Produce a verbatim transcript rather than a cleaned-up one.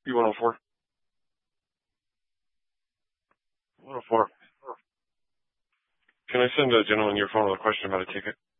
B one oh four. one oh four. Can I send a gentleman your phone with a question about a ticket?